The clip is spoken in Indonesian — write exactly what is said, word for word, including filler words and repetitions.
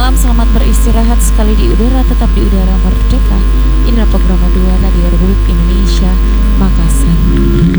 malam, selamat beristirahat sekali di udara, tetap di udara merdeka. Inilah program dua Radio Republik Indonesia Makassar.